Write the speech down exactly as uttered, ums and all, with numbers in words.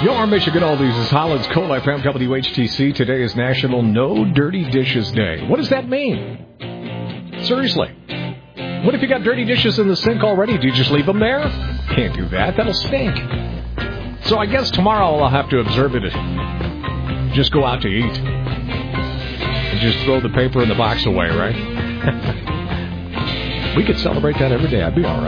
Your Michigan Oldies is Holland's Coal F M W H T C. Today is National No Dirty Dishes Day. What does that mean? Seriously. What if you got dirty dishes in the sink already? Do you just leave them there? Can't do that. That'll stink. So I guess tomorrow I'll have to observe it. Just go out to eat. And just throw the paper in the box away, right? We could celebrate that every day. I'd be all right.